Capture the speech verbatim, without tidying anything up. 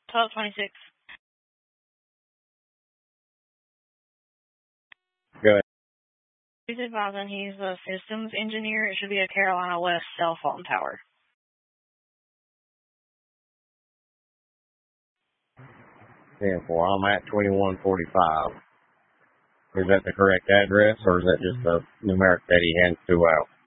twelve twenty-six. Go ahead. He's advising he's a systems engineer. It should be a Carolina West cell phone tower. ten four. I'm at twenty-one forty-five. Is that the correct address, or is that just a numeric that he hands to out?